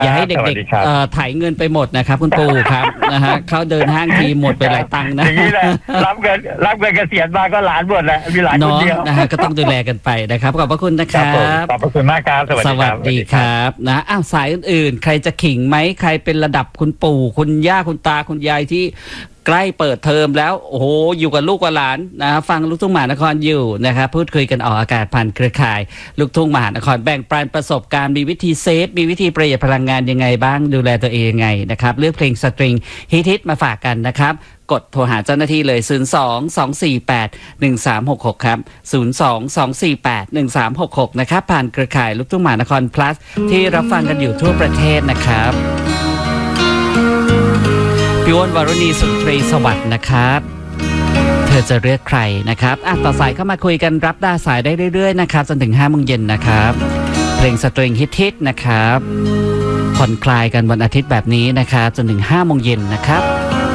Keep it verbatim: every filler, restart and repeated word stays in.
อย่าให้เด็กๆเอ่อถ่ายเงินไปหมดนะครับคุณปู่ครับนะฮะเขาเดินห้างทีหมดไปหลายตังค์นะอย่างนี้แหละรับเงินรับเงินเกษียณมาก็หลานหมดแหละมีหลานคนเดียวนะฮะก็ต้องดูแลกันไปนะครับขอบพระคุณนะครับขอบพระคุณมากครับสวัสดีครับสวัสดีครับนะอ้าวสายอื่นๆใครจะขิงไหมใครเป็นระดับคุณปู่คุณย่าคุณตาคุณยายที่ใกล้เปิดเทอมแล้วโอ้โหอยู่กับลูกกับหลานนะฟังลูกทุ่งมหานครอยู่นะครับพูดคุยกันออกอากาศผ่านเครือข่ายลูกทุ่งมหานครแบ่งปันประสบการณ์มีวิธีเซฟมีวิธีประหยัดพลังงานยังไงบ้างดูแลตัวเองยังไงนะครับเลือกเพลงสตริงฮิตๆมาฝากกันนะครับกดโทรหาเจ้าหน้าที่เลยศูนย์ สอง สอง สี่ แปด หนึ่ง สาม หก หกครับศูนย์ สอง สอง สี่ แปด หนึ่ง สาม หก หกนะครับผ่านเครือข่ายลูกทุ่งมหานคร plus ที่รับฟังกันอยู่ทั่วประเทศนะครับพี่อ้นวรุณีสุนทรีสวัสดิ์นะครับเธอจะเลือกใครนะครับอ่ะต่อสายเข้ามาคุยกันรับได้สายได้เรื่อยๆนะครับจนถึงห้าโมงเย็นนะครับเพลงสตริงฮิตๆนะครับผ่อนคลายกันวันอาทิตย์แบบนี้นะครับจนถึงห้าโมงเย็นนะครับ